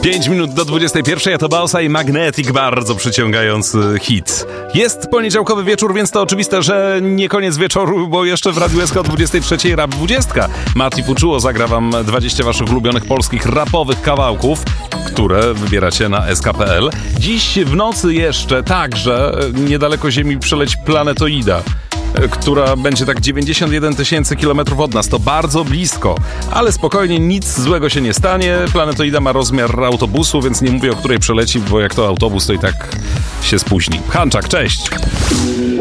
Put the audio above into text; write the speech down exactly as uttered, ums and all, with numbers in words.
pięć minut do dwudziestej pierwszej, a to Bausa i Magnetic, bardzo przyciągający hit. Jest poniedziałkowy wieczór, więc to oczywiste, że nie koniec wieczoru, bo jeszcze w Radiu S K o dwudziestej trzeciej Rap dwadzieścia. Mati Fuczuło zagra wam dwadzieścia waszych ulubionych polskich rapowych kawałków, które wybieracie na S K kropka P L. Dziś w nocy jeszcze także niedaleko Ziemi przeleci planetoida, która będzie tak dziewięćdziesiąt jeden tysięcy kilometrów od nas. To bardzo blisko, ale spokojnie, nic złego się nie stanie. Planetoida ma rozmiar autobusu, więc nie mówię, o której przeleci, bo jak to autobus, to i tak się spóźni. Hanczak, cześć!